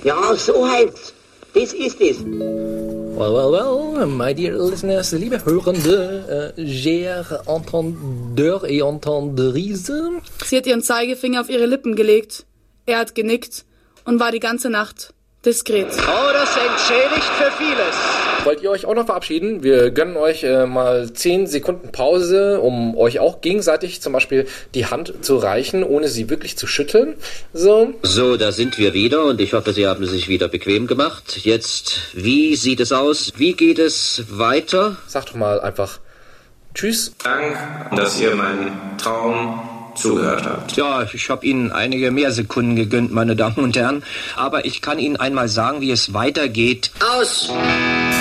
Ja, so halt. Das ist es. Well, my dear listeners, liebe Hörende, chers entendeurs et entendrises. Sie hat ihren Zeigefinger auf ihre Lippen gelegt. Er hat genickt und war die ganze Nacht diskret. Oh, das entschädigt für vieles. Wollt ihr euch auch noch verabschieden? Wir gönnen euch mal 10 Sekunden Pause, um euch auch gegenseitig zum Beispiel die Hand zu reichen, ohne sie wirklich zu schütteln. So, da sind wir wieder und ich hoffe, Sie haben sich wieder bequem gemacht. Jetzt, wie sieht es aus? Wie geht es weiter? sagt doch mal einfach Tschüss. Dank, dass ihr meinen Traum zugehört habt. Ja, ich habe Ihnen einige mehr Sekunden gegönnt, meine Damen und Herren. Aber ich kann Ihnen einmal sagen, wie es weitergeht. Aus!